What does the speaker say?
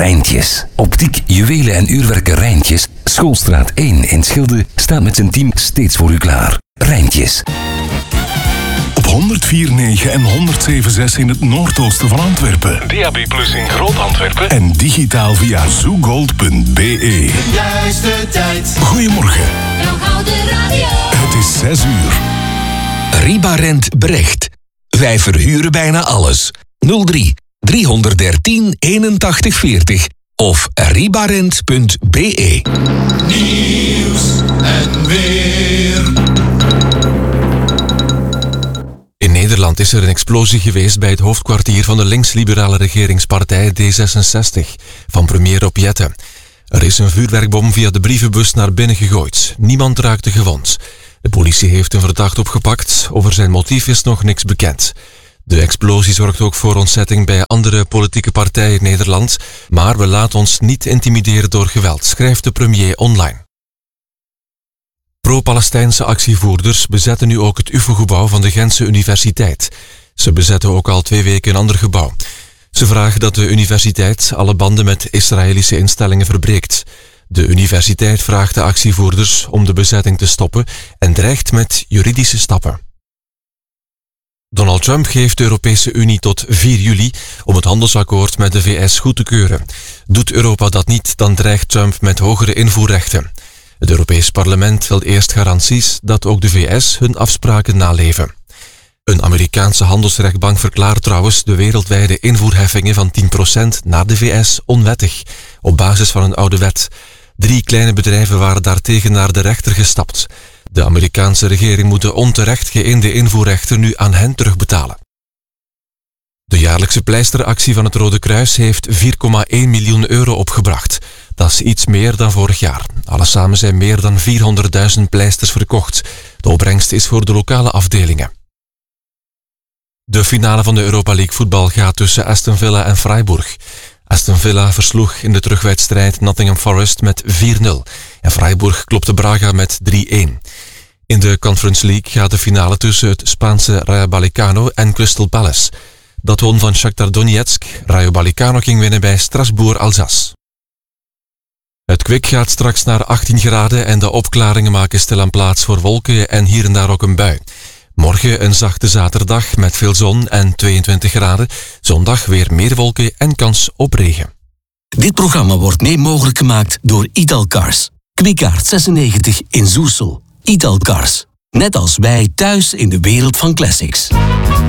Rijntjes. Optiek, juwelen en uurwerken Rijntjes. Schoolstraat 1 in Schilde staat met zijn team steeds voor u klaar. Rijntjes. Op 104.9 en 107.6 in het noordoosten van Antwerpen. DAB+ in Groot-Antwerpen. En digitaal via zoogold.be. Juiste tijd. Goedemorgen. Nog oude radio. Het is 6 uur. Ribarent Brecht. Wij verhuren bijna alles. 03 313 81 40 of ribarent.be. Nieuws en weer. In Nederland is er een explosie geweest bij het hoofdkwartier van de links-liberale regeringspartij D66 van premier Rob Jetten. Er is een vuurwerkbom via de brievenbus naar binnen gegooid. Niemand raakte gewond. De politie heeft een verdachte opgepakt. Over zijn motief is nog niks bekend. De explosie zorgt ook voor ontzetting bij andere politieke partijen in Nederland. Maar we laten ons niet intimideren door geweld, schrijft de premier online. Pro-Palestijnse actievoerders bezetten nu ook het UFO-gebouw van de Gentse Universiteit. Ze bezetten ook al 2 weken een ander gebouw. Ze vragen dat de universiteit alle banden met Israëlische instellingen verbreekt. De universiteit vraagt de actievoerders om de bezetting te stoppen en dreigt met juridische stappen. Donald Trump geeft de Europese Unie tot 4 juli om het handelsakkoord met de VS goed te keuren. Doet Europa dat niet, dan dreigt Trump met hogere invoerrechten. Het Europees Parlement wil eerst garanties dat ook de VS hun afspraken naleven. Een Amerikaanse handelsrechtbank verklaart trouwens de wereldwijde invoerheffingen van 10% naar de VS onwettig, op basis van een oude wet. 3 kleine bedrijven waren daartegen naar de rechter gestapt. De Amerikaanse regering moet de onterecht geïnde invoerrechten nu aan hen terugbetalen. De jaarlijkse pleisteractie van het Rode Kruis heeft 4,1 miljoen euro opgebracht. Dat is iets meer dan vorig jaar. Allesamen zijn meer dan 400.000 pleisters verkocht. De opbrengst is voor de lokale afdelingen. De finale van de Europa League voetbal gaat tussen Aston Villa en Freiburg. Aston Villa versloeg in de terugwedstrijd Nottingham Forest met 4-0 en Freiburg klopte Braga met 3-1. In de Conference League gaat de finale tussen het Spaanse Rayo Vallecano en Crystal Palace. Dat won van Shakhtar Donetsk. Rayo Vallecano ging winnen bij Strasbourg-Alsace. Het kwik gaat straks naar 18 graden en de opklaringen maken stilaan plaats voor wolken en hier en daar ook een bui. Morgen een zachte zaterdag met veel zon en 22 graden. Zondag weer meer wolken en kans op regen. Dit programma wordt mede mogelijk gemaakt door Italcars. Kwikaart 96 in Zoersel. Italcars. Net als wij thuis in de wereld van classics.